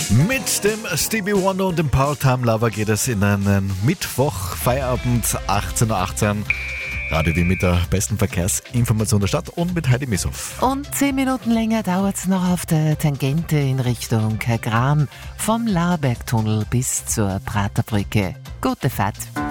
Mit dem Stevie Wonder und dem Part-Time Lover geht es in einen Mittwoch, Feierabend, 18.18 Uhr. Radio Wien mit der besten Verkehrsinformation der Stadt und mit Heidi Mishoff. Und 10 Minuten länger dauert es noch auf der Tangente in Richtung Gran vom Laarbergtunnel bis zur Praterbrücke. Gute Fahrt.